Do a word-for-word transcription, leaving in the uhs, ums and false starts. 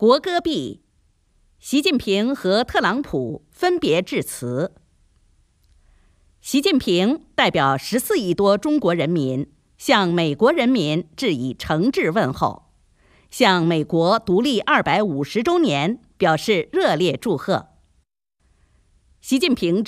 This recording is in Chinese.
国歌毕，习近平和特朗普分别致辞。习近平代表十四亿多中国人民向美国人民致以诚挚问候，向美国独立二百五十周年表示热烈祝贺。习近平